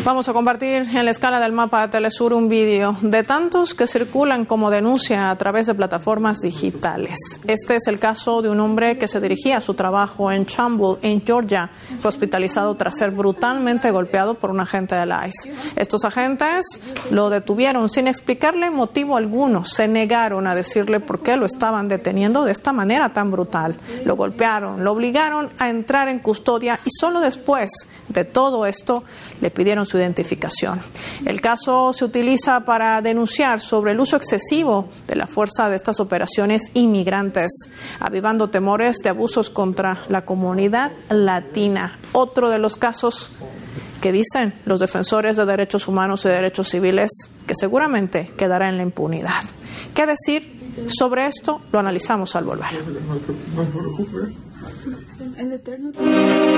Vamos a compartir en la escala del mapa de Telesur un vídeo de tantos que circulan como denuncia a través de plataformas digitales. Este es el caso de un hombre que se dirigía a su trabajo en Chambul, en Georgia. Fue hospitalizado tras ser brutalmente golpeado por un agente del ICE. Estos agentes lo detuvieron sin explicarle motivo alguno. Se negaron a decirle por qué lo estaban deteniendo de esta manera tan brutal. Lo golpearon, lo obligaron a entrar en custodia y solo después de todo esto le pidieron su identificación. El caso se utiliza para denunciar sobre el uso excesivo de la fuerza de estas operaciones inmigrantes, avivando temores de abusos contra la comunidad latina. Otro de los casos que dicen los defensores de derechos humanos y derechos civiles que seguramente quedará en la impunidad. ¿Qué decir sobre esto? Lo analizamos al volver.